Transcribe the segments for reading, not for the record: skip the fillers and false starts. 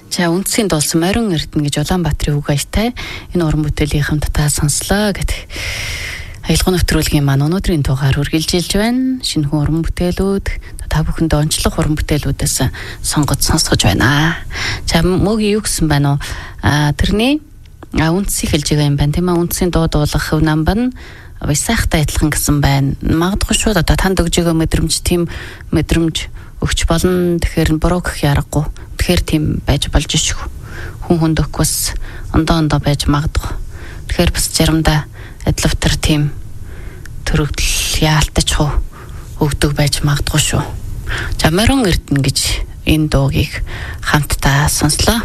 За үндсийн дуулсан Морин Эрдэнэ гэж Улаанбаатарын үг аятай энэ уран бүтээлийн хамтдаа сонслоо гэдэг. Аялал нэвтрүүлгийн маань өнөөдрийн дугаар үргэлжилж байна. Шинэ уран бүтээлүүд та бүхэндээ онцлог уран бүтээлүүдээс сонгож сонсгож байна. За мөгийн юу гэсэн байна уу? Тэрний үндсийг хэлж байгаа юм байна. Тийм ээ, үндсийн дуу дуулах хөв намбан Висахтай адилхан гэсэн байна. Магадгүй шүү да танд өгж байгаа мэдрэмж тийм мэдрэмж өгч болно. Тэгэхээр буруу гэх яргагүй. Тэгэхээр тийм байж болж шүү. Хүн хүндөх бас ондоо байж магадгүй. Тэгэхээр бас заримдаа адилвтар тийм төрөгдөл яалтаж өгдөг байж магадгүй шүү. За Морин Эрдэнэ гэж энэ дуугийг хамтдаа сонслоо.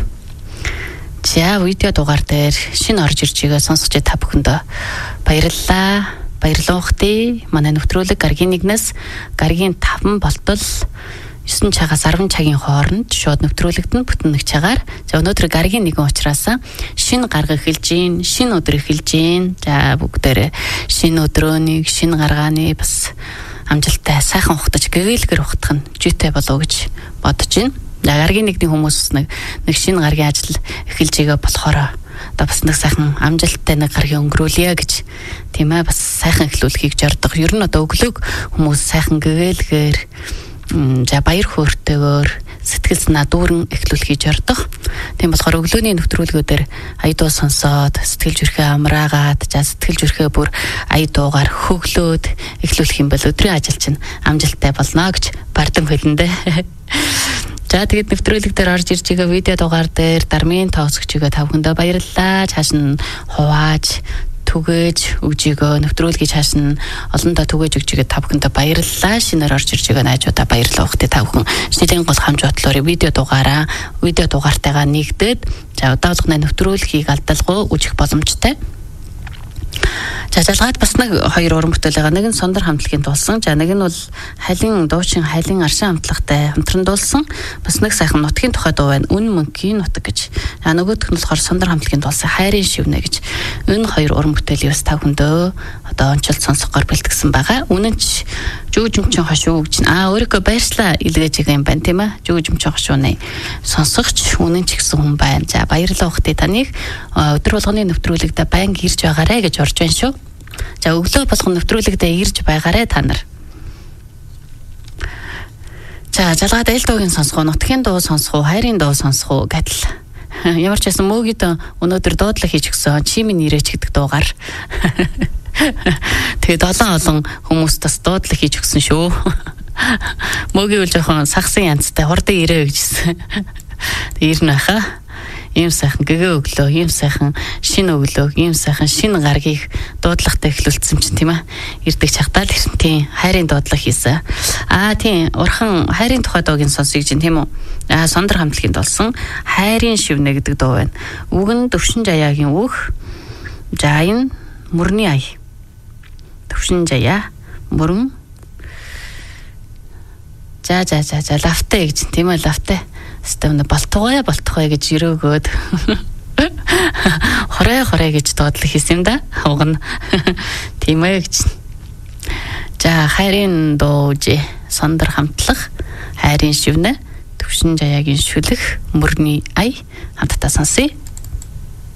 За видео дугаар дээр шинэ орж ирж байгаа сонсогч та бүхэндээ баярлалаа. Баярлалаа ухтээ. Манай нэвтрүүлэг гаргийн 1-ээс гаргийн 5 болтол 9 цагаас 10 цагийн хооронд шууд нэвтрүүлэгдэн бүтэн нэг цагаар. За өнөөдөр гаргийн 1 учраас шинэ гарга эхэлж гин, шинэ өдөр эхэлж гин. За бүгдээрээ шинэ өдрөөнийг, шинэ гаргааны бас амжилттай сайхан ухтаж гэгээлгэр ухтах нь житэй болов гэж бодож байна. За гаргийн 1-ний хүмүүс нэг шинэ гаргийн ажил эхэлж байгаа болохоор одоо бас нэг сайхан амжилттай нэг гаргийн өнгөрүүлье гэж тийм ээ бас сайхан эхлүүлэхийг зордох. Ер нь одоо өглөөг хүмүүс сайхан гэгээлгээр за баяр хөөртэйгээр сэтгэл санаа дүүрэн эхлүүлэхийг зордох. Тийм болохоор өглөөний нэвтрүүлгүүдээр ая дуу сонсоод сэтгэл зүрхээ амраагаад за сэтгэл зүрхээ бүр ая дуугаар хөглөөд эхлүүлэх юм бол өдрийн ажил чинь амжилттай болно гэж бардам хэлэндээ. За тэгээд нэвтрүүлэг дээр орж ирж байгаа видео дугаар дээр дармын тоосгч байгаа та бүхэндээ баярлалаа. Цааш нь хувааж түгээж өгж байгаа нэвтрүүлгийг цааш нь олондоо түгээж өгж байгаа та бүхэндээ баярлалаа. Шинээр орж ирж байгаа найзуудаа баярлалаа ухтээ та бүхэн. Шинэлийн гол хамж бодлоор видео дугаартайгаа нэгдээд за удаалагны нэвтрүүлгийг алдалгүй үжих боломжтой. За залгаад бас нэг хоёр уран бүтээл байгаа. Нэг нь Сондар хамтлагийн дуулсан. За нэг нь бол халин дуучин халин аршин хамтлагтай хамтран дуулсан. Бас нэг сайхан нутгийн тухай дуу байна. Үн мөнхийн нутаг гэж. За нөгөөх нь болохоор Сондар хамтлагийн дуулсан хайрын шивнэ гэж. Энэ хоёр уран бүтээлийн бас тав хөндөө одоо онцлог сонсохоор бэлтгэсэн байгаа. Үнэн ч жүжимчин хошуу гэж. Өөрийгөө баярлалаа илгээж байгаа юм байна тийм ээ. Жүжимчин хошууны сонсогч үнэн ч гэсэн хүн байна. За баярлалаа ухтээ таныг өдөр болгоны нэвтрүүлэгтээ баян ирж байгаарэ гэж орж байна шүү. За өглөө болгон нэвтрүүлэгтээ ирж байгаарэ та нар. За залгаад эл дуугийн сонсгоо, нутгийн дуу сонсгоо, хайрын дуу сонсгоо гэдэл. Ямар ч байсан мөөгд өнөөдөр дуудлага хийж өгсөн чимийн нэрээч гэдэг дуугаар. Тэгээд олон хүмүүс бас дуудлага хийж өгсөн шүү. Мөөгийн үл жоохон сагсан янзтай хурдан ирээ гэжсэн. Ирнэ хаа. Ийм сайхан гэгээ өглөө, ийм сайхан шинэ өглөө, ийм сайхан шинэ гаргийг дуудлагатай эхлүүлсэн чинь тийм ээ. Ирдэг чагтаа л ирсэн тийм хайрын дуудлага хийсэн. Тийм урхан хайрын тухай дуугийн сонсыг чинь тийм үү. Сондар хамтлагийн дуулсан хайрын шивнэ гэдэг дуу байна. Үг нь Төвшин Жаяагийн үг. За энэ мөрний ая. Төвшин Жаяа мөрөн. За лавтай гэж тийм ээ лавтай. Стэмнэ болтгой гэж өрөөгөөд хорой гэж дуудлага хийсэн юм да. Угна. Тийм ээ гэж. За хайрын дууж Сондар хамтлах хайрын шивнэ Төвшин Жаяагийн шүлэх мөрний ая хамтдаа сонсъё.